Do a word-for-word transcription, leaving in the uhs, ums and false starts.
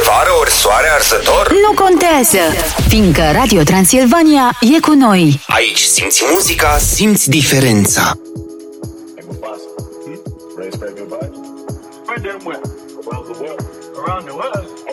vară ori soare arzător? Nu contează, fiindcă Radio Transilvania e cu noi. Aici simți muzica, simți diferența. Around the world.